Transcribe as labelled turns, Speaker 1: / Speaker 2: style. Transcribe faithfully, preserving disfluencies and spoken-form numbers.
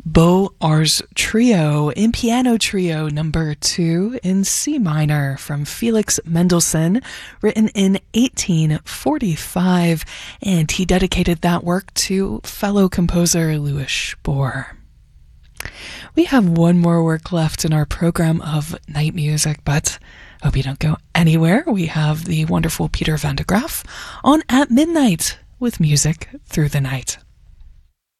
Speaker 1: Beaux Arts Trio in Piano Trio number two in C minor from Felix Mendelssohn, written in eighteen forty-five, and he dedicated that work to fellow composer Louis Spohr. We have one more work left in our program of night music, but hope you don't go anywhere. We have the wonderful Peter van de Graaf on At Midnight with music through the night.